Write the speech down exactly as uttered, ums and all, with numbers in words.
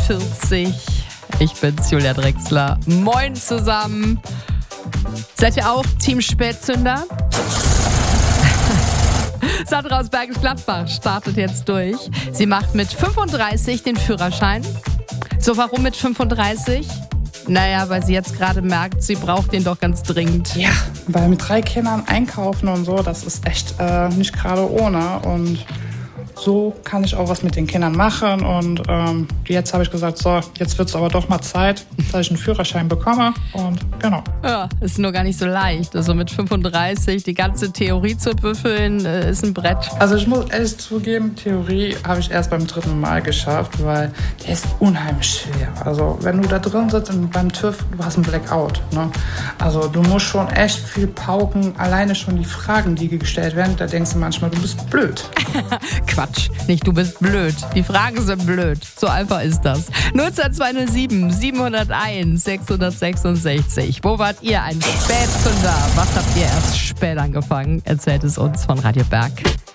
vierzig. Ich bin's, Julia Drechsler. Moin zusammen. Seid ihr auch Team Spätzünder? Sandra aus Bergisch Gladbach startet jetzt durch. Sie macht mit fünfunddreißig den Führerschein. So, warum mit fünfunddreißig? Naja, weil sie jetzt gerade merkt, sie braucht den doch ganz dringend. Ja, weil mit drei Kindern einkaufen und so, das ist echt äh, nicht gerade ohne. Und so kann ich auch was mit den Kindern machen. Und ähm, jetzt habe ich gesagt, so, jetzt wird es aber doch mal Zeit, dass ich einen Führerschein bekomme. Und genau. Ja, ist nur gar nicht so leicht. Also mit fünfunddreißig die ganze Theorie zu büffeln, äh, ist ein Brett. Also ich muss ehrlich zugeben, Theorie habe ich erst beim dritten Mal geschafft, weil der ist unheimlich schwer. Also wenn du da drin sitzt und beim TÜV, du hast einen Blackout. Ne? Also du musst schon echt viel pauken. Alleine schon die Fragen, die gestellt werden, da denkst du manchmal, du bist blöd. Quatsch, nicht du bist blöd. Die Fragen sind blöd. So einfach ist das. null zwei null sieben sieben null eins sechs sechs sechs. Wo wart ihr ein Spätzünder? Was habt ihr erst spät angefangen? Erzählt es uns von Radio Berg.